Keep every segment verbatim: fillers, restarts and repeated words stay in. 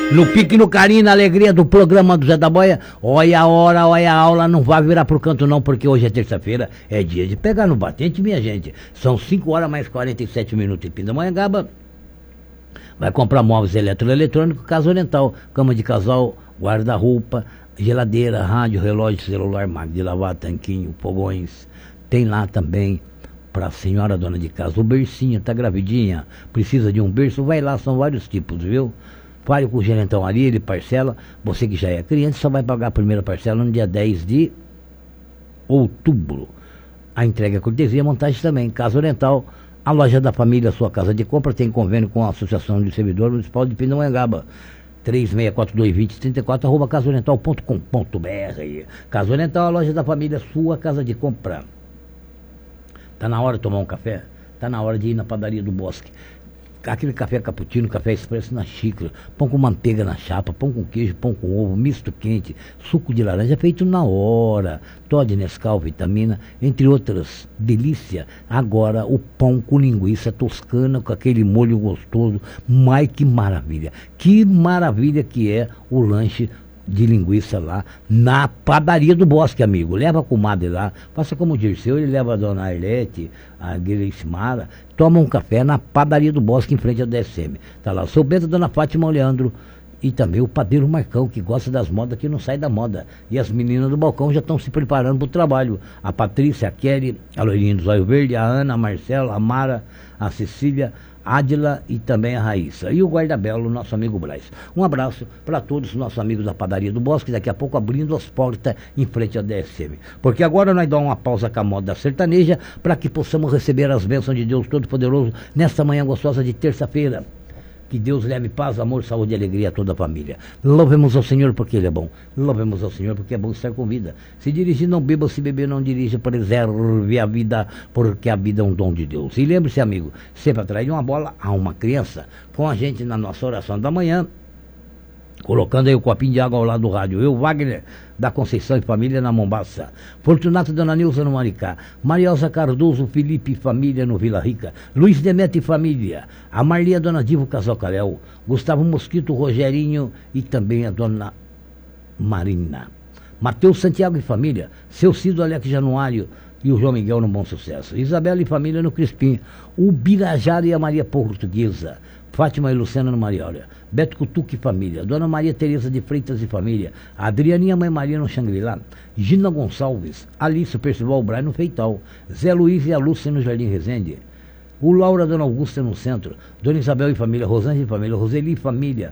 No pique, no carinho, na alegria do programa do Zé da Boia. Olha a hora, olha a aula, não vai virar pro canto não, porque hoje é terça-feira, é dia de pegar no batente, minha gente. São cinco horas mais quarenta e sete minutos em Pindamonhangaba. Vai comprar móveis eletroeletrônicos, Casa Oriental, cama de casal, guarda-roupa, geladeira, rádio, relógio, celular, máquina de lavar, tanquinho, fogões. Tem lá também para a senhora dona de casa o bercinho, tá gravidinha, precisa de um berço, vai lá, são vários tipos, viu? Fale com o gerentão ali, ele parcela. Você que já é cliente só vai pagar a primeira parcela no dia dez de outubro. A entrega é cortesia, montagem também. Casa Oriental, a loja da família, sua casa de compra, tem convênio com a Associação de Servidores Municipal de Pindamonhangaba. três seis quatro dois, dois zero três quatro, arroba casa oriental ponto com ponto br. Casa Oriental, a loja da família, sua casa de compra. Tá na hora de tomar um café? Tá na hora de ir na padaria do Bosque. Aquele café cappuccino, café expresso na xícara, pão com manteiga na chapa, pão com queijo, pão com ovo, misto quente, suco de laranja feito na hora, Toddy, Nescau, vitamina, entre outras delícia. Agora o pão com linguiça toscana, com aquele molho gostoso, mas que maravilha, que maravilha que é o lanche de linguiça lá na padaria do Bosque, amigo. Leva a comadre lá, faça como o Dirceu, ele leva a dona Arlete, a Guilhermara, toma um café na padaria do Bosque em frente ao D S M. Tá lá o seu Bento, a dona Fátima, o Leandro e também o padeiro Marcão, que gosta das modas, que não sai da moda. E as meninas do balcão já estão se preparando para o trabalho. A Patrícia, a Kelly, a loirinha do Zóio Verde, a Ana, a Marcela, a Mara, a Cecília, Ádila e também a Raíssa. E o guarda-belo, nosso amigo Braz. Um abraço para todos os nossos amigos da padaria do Bosque, daqui a pouco abrindo as portas em frente ao D S M. Porque agora nós damos uma pausa com a moda sertaneja para que possamos receber as bênçãos de Deus Todo-Poderoso nesta manhã gostosa de terça-feira. Que Deus leve paz, amor, saúde e alegria a toda a família. Louvemos ao Senhor porque Ele é bom. Louvemos ao Senhor porque é bom estar com vida. Se dirigir, não beba, se beber, não dirija. Preserve a vida, porque a vida é um dom de Deus. E lembre-se, amigo, sempre atrás de uma bola há uma criança. Com a gente na nossa oração da manhã, colocando aí o copinho de água ao lado do rádio. Eu, Wagner, da Conceição e Família, na Mombaça. Fortunato, Dona Nilza, no Maricá. Mariosa Cardoso, Felipe e Família, no Vila Rica. Luiz Demetrio e Família. A Marlia, Dona Divo, Casal Caléu. Gustavo Mosquito, Rogerinho e também a Dona Marina. Matheus Santiago e Família. Seu Cido, Alex Januário e o João Miguel, no Bom Sucesso. Isabela e Família, no Crispim. O Birajara e a Maria Portuguesa. Fátima e Luciana no Mariória, Beto Cutuque e Família, Dona Maria Tereza de Freitas e Família, Adrianinha Mãe Maria no Xangri-Lá, Gina Gonçalves, Alice Percival Braz no Feital, Zé Luiz e a Lúcia no Jardim Resende, o Laura, Dona Augusta no Centro, Dona Isabel e Família, Rosângela e Família, Roseli e Família,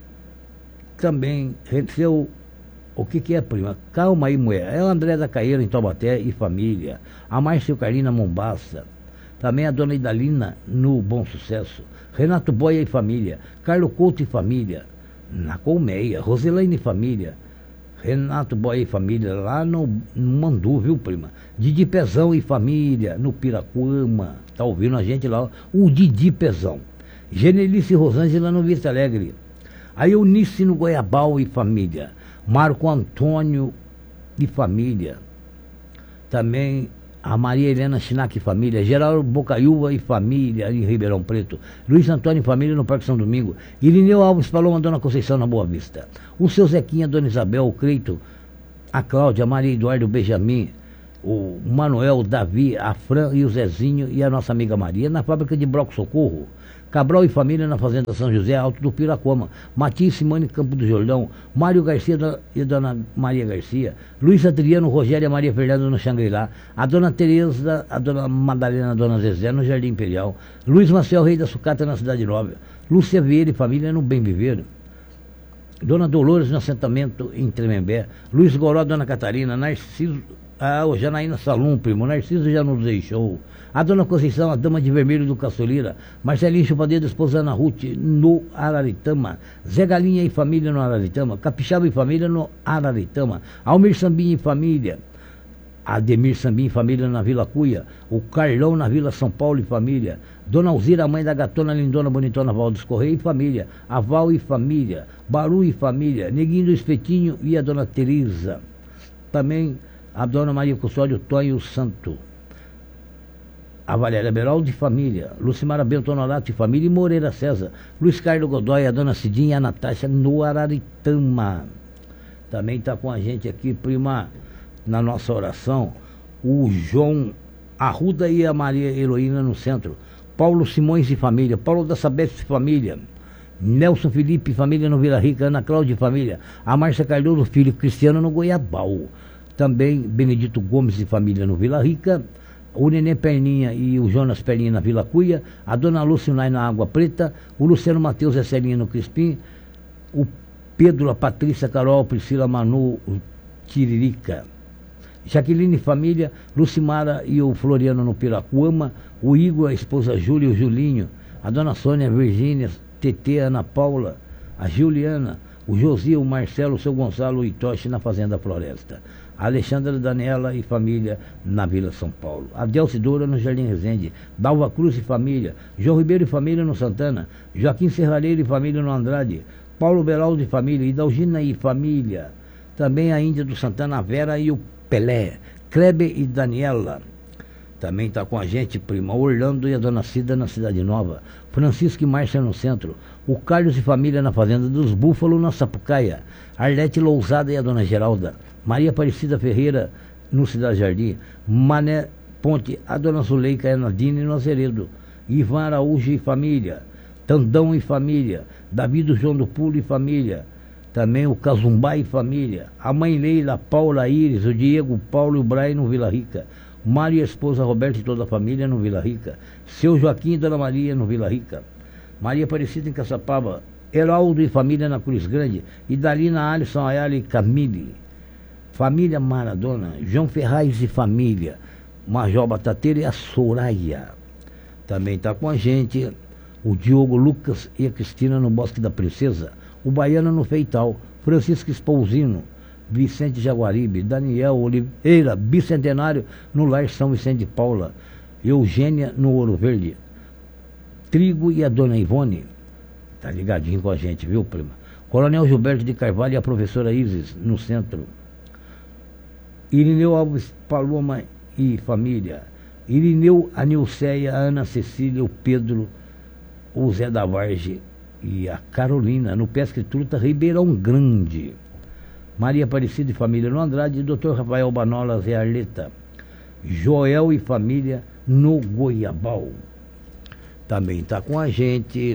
também seu, o que que é, prima? Calma aí, mulher, é o André da Caeira em Taubaté e Família, a Márcia Carlina Mombaça, também a Dona Idalina no Bom Sucesso, Renato Boia e Família, Carlo Couto e Família, na Colmeia, Roselaine e Família, Renato Boia e Família, lá no, no Mandu, viu, prima? Didi Pezão e Família, no Piracuama, tá ouvindo a gente lá, o Didi Pezão. Genelice e Rosângela no Vista Alegre, a Eunice no Goiabal e Família, Marco Antônio e Família, também a Maria Helena Chinac e Família, Geraldo Bocaiúva e Família em Ribeirão Preto, Luiz Antônio e Família no Parque São Domingo, Irineu Alves Paloma, Dona Conceição na Boa Vista, o seu Zequinha, Dona Isabel, o Creito, a Cláudia, a Maria Eduardo, o Benjamin, o Manuel, o Davi, a Fran e o Zezinho e a nossa amiga Maria na fábrica de Broco Socorro, Cabral e Família na Fazenda São José, Alto do Piracoma, Matias Simone, Campo do Jordão, Mário Garcia e a Dona Maria Garcia, Luiz Adriano, Rogério e a Maria Fernanda no Xangri-Lá, a Dona Tereza, a Dona Madalena, a Dona Zezé no Jardim Imperial, Luiz Maciel, Rei da Sucata na Cidade Nova, Lúcia Vieira e Família no Bem Viver, Dona Dolores no assentamento em Tremembé, Luiz Goró, Dona Catarina, Narciso, ah, o Janaína Salum, primo, Narciso já nos deixou, a Dona Conceição, a Dama de Vermelho do Caçolira, Marcelinho Chupadeiro, esposa Ana Ruth, no Araritama, Zé Galinha e Família no Araritama, Capixaba e Família no Araritama, Almir Sambinha e Família, Ademir Sambinha e Família na Vila Cuia, o Carlão na Vila São Paulo e Família, Dona Alzira, mãe da gatona lindona bonitona Valdes Correia e Família, a Val e Família, Baru e Família, Neguinho do Espetinho e a Dona Teresa, também a Dona Maria Custódio Tonho Santo. a Valéria Beraldo de família, Lucimara Bento Honorato de família e Moreira César, Luiz Carlos Godoy, a dona Cidinha e a Natasha no Araritama. Também está com a gente aqui, prima, na nossa oração, o João Arruda e a Maria Heroína no centro, Paulo Simões e família, Paulo da Sabete de família, Nelson Felipe e família no Vila Rica, Ana Cláudia e família, a Márcia Cardoso, filho Cristiano no Goiabal, também Benedito Gomes e família no Vila Rica, o Nenê Perninha e o Jonas Perninha na Vila Cuia, a dona Lucinai na Água Preta, o Luciano Matheus e a Celinha no Crispim, o Pedro, a Patrícia, Carol, Priscila, Manu, Tiririca, Jaqueline família, Lucimara e o Floriano no Piracuama, o Igor, a esposa Júlia e o Julinho, a dona Sônia, a Virgínia, Tetê, a Ana Paula, a Juliana, o Josi, o Marcelo, o seu Gonçalo, o Itoche na Fazenda Floresta, a Alexandra Daniela e família na Vila São Paulo, a Delci Doura no Jardim Resende, Dalva Cruz e família, João Ribeiro e família no Santana, Joaquim Serralheiro e família no Andrade, Paulo Beraldo e família, Idalgina e família, também a Índia do Santana, a Vera e o Pelé, Kleber e Daniela. Também está com a gente, prima, Orlando e a dona Cida na Cidade Nova, Francisco e Márcia no centro, o Carlos e família na Fazenda dos Búfalos na Sapucaia, Arlete Lousada e a dona Geralda, Maria Aparecida Ferreira no Cidade Jardim, Mané Ponte, a dona Zuleika e a Nadine no Azeredo, Ivan Araújo e família, Tandão e família, Davi do João do Pulo e família, também o Cazumbá e família, a mãe Leila, Paula Íris, o Diego, o Paulo e o Brian no Vila Rica, Mário e a esposa Roberta e toda a família no Vila Rica, seu Joaquim e dona Maria no Vila Rica, Maria Aparecida em Caçapava, Heraldo e família na Cruz Grande, e Dalina, Alisson, Ayala e Camille, família Maradona, João Ferraz e família, Major Batateira e a Soraya. Também está com a gente o Diogo Lucas e a Cristina no Bosque da Princesa, o Baiano no Feital, Francisco Espousino, Vicente Jaguaribe, Daniel Oliveira, bicentenário no Lar São Vicente de Paula, Eugênia no Ouro Verde, Trigo e a dona Ivone, tá ligadinho com a gente, viu, prima? Coronel Gilberto de Carvalho e a professora Isis no centro, Irineu Alves Paloma e família, Irineu, a Nilceia, a Ana Cecília, o Pedro, o Zé da Varge e a Carolina no Pesca e Truta, Ribeirão Grande, Maria Aparecida e família no Andrade, doutor Rafael Banolas e Arleta, Joel e família no Goiabal. Também está com a gente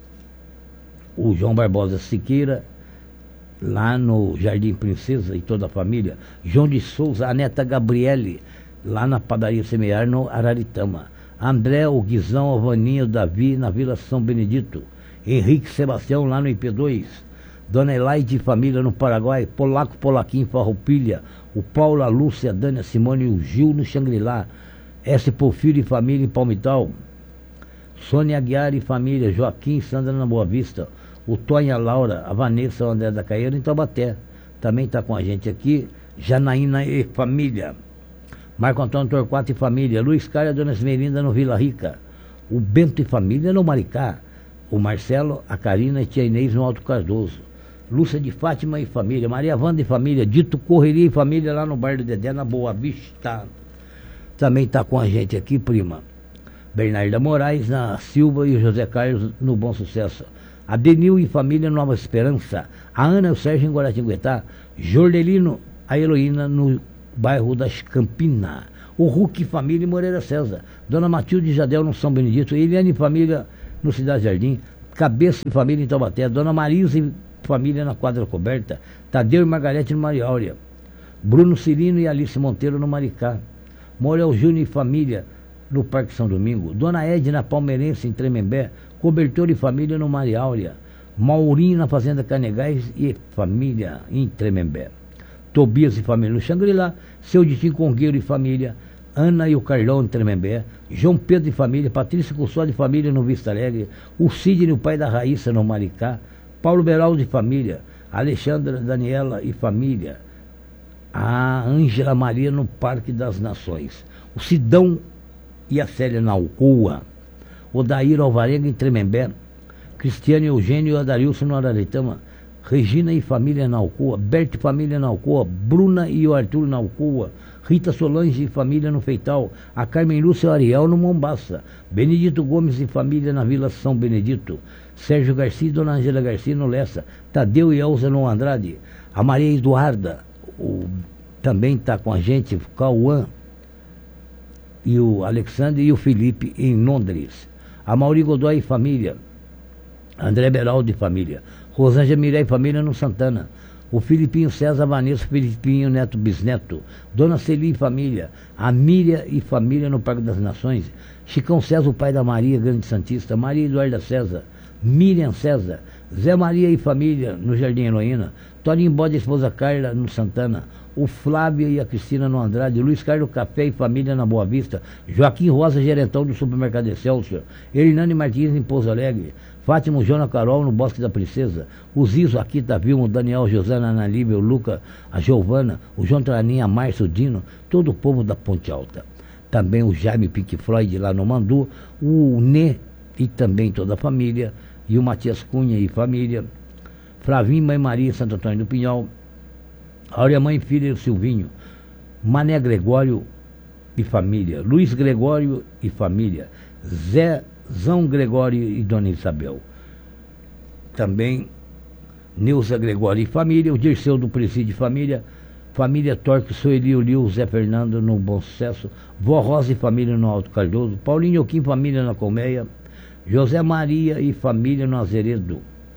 o João Barbosa Siqueira, lá no Jardim Princesa e toda a família, João de Souza, a neta Gabriele, lá na Padaria Semear no Araritama, André, o Guizão, a Vaninha, o Davi na Vila São Benedito, Henrique Sebastião lá no I P dois, Dona Elaide e família no Paraguai, Polaco Polaquim Farroupilha, o Paulo, a Lúcia, a Dani, a Simone e o Gil no Xangri-Lá, S. Porfírio e família em Palmital, Sônia Aguiar e família, Joaquim e Sandra na Boa Vista, o Tonha Laura, a Vanessa, o André da Caeira em Taubaté. Também está com a gente aqui, Janaína e família, Marco Antônio Torquato e família, Luiz Carlos e a Dona Esmerinda no Vila Rica, o Bento e família no Maricá, o Marcelo, a Karina e tia Inês no Alto Cardoso, Lúcia de Fátima e família, Maria Wanda e família, Dito Correria e família lá no Bar do Dedé, na Boa Vista. Também está com a gente aqui, prima, Bernarda Moraes na Silva e o José Carlos no Bom Sucesso, a Denil e família Nova Esperança, a Ana e o Sérgio em Guaratinguetá, Jordelino, a Heloína no bairro das Campinas, o Hulk e família em Moreira César, Dona Matilde e Jadel no São Benedito, Eliane e família no Cidade Jardim, Cabeça e família em Taubaté, Dona Marisa e família na Quadra Coberta, Tadeu e Margarete no Maria Áurea, Bruno Cirino e Alice Monteiro no Maricá, Morel Júnior e família no Parque São Domingo, Dona Edna Palmeirense em Tremembé, Cobertor e família no Maria Áurea, Maurinho na Fazenda Canegais e família em Tremembé, Tobias e família no Xangri-Lá, Seu Ditim Congueiro e família, Ana e o Carlão em Tremembé, João Pedro e família, Patrícia Cussó de família no Vista Alegre, o Sidney, o pai da Raíssa no Maricá, Paulo Beraldo e família, Alexandra Daniela e família, a Ângela Maria no Parque das Nações, o Sidão e a Célia na Alcoa, o Daíra Alvarenga em Tremembé, Cristiano Eugênio e Adarilson no Araritama, Regina e família na Alcoa, Berta e família na Alcoa, Bruna e o Arthur na Alcoa, Rita Solange e família no Feital, a Carmen Lúcia e o Ariel no Mombaça, Benedito Gomes e família na Vila São Benedito, Sérgio Garcia e Dona Angela Garcia no Lessa, Tadeu e Elza no Andrade, a Maria Eduarda, o, também está com a gente, o Cauã e o Alexandre e o Felipe em Londres, a Mauri Godoy e família, André Beraldo e família, Rosângela Miré e família no Santana, o Filipinho César Vanessa, Filipinho Neto Bisneto, Dona Celi e família, a Míria e família no Parque das Nações, Chicão César, o pai da Maria, Grande Santista, Maria Eduarda César, Miriam César, Zé Maria e família no Jardim Heroína, Toninho Bode e esposa Carla no Santana, o Flávio e a Cristina no Andrade, Luiz Carlos Café e família na Boa Vista, Joaquim Rosa, gerentão do supermercado Excelsior, Hernani Martins em Pouso Alegre, Fátima Jona Carol no Bosque da Princesa, o Zizo, a Kita Vilma, o Daniel, Josana, a Ana Lívia, o Luca, a Giovana, o João Traninha, a Márcio, o Dino, todo o povo da Ponte Alta. Também o Jaime Pink Floyd lá no Mandu, o Nê e também toda a família, e o Matias Cunha e família, Flavinho, Mãe Maria, Santo Antônio do Pinhal, Áurea Mãe, filha e o Silvinho, Mané Gregório e família, Luiz Gregório e família, Zé Zão Gregório e Dona Isabel. Também Neuza Gregório e família, o Dirceu do Presídio e família, família Torque, Sueli, o Lio, Zé Fernando no Bom Sucesso, Vó Rosa e família no Alto Cardoso, Paulinho Joaquim, família na Colmeia, José Maria e família no Azeredo,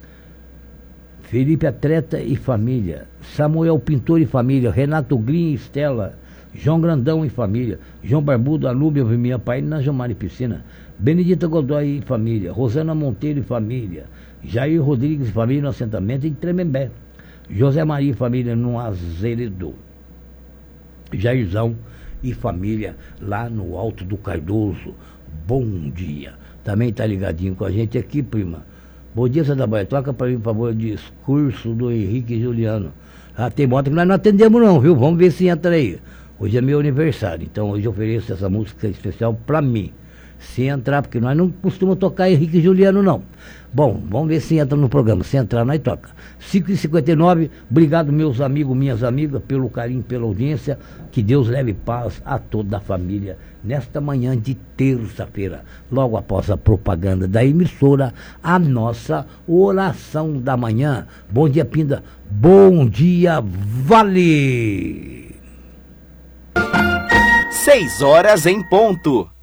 Felipe Atleta e família, Samuel Pintor e família, Renato Green e Estela, João Grandão e família, João Barbudo, Alúbia, Vimia Pai, na Jomar e Piscina, Benedita Godoy e família, Rosana Monteiro e família, Jair Rodrigues e família no assentamento em Tremembé, José Maria e família no Azeredo, Jairzão e família lá no Alto do Cardoso. Bom dia. Também está ligadinho com a gente aqui, prima. Bom dia, Santa Baia. Toca para mim, por favor, o discurso do Henrique Juliano. Ah, tem moto que nós não atendemos não, viu? Vamos ver se entra aí. Hoje é meu aniversário, então hoje eu ofereço essa música especial para mim. Se entrar, porque nós não costumamos tocar Henrique Juliano, não. Bom, vamos ver se entra no programa. Se entrar, nós toca. cinco e cinquenta e nove, obrigado, meus amigos, minhas amigas, pelo carinho, pela audiência. Que Deus leve paz a toda a família nesta manhã de terça-feira. Logo após a propaganda da emissora, a nossa oração da manhã. Bom dia, Pinda. Bom dia, Vale! Seis horas em ponto.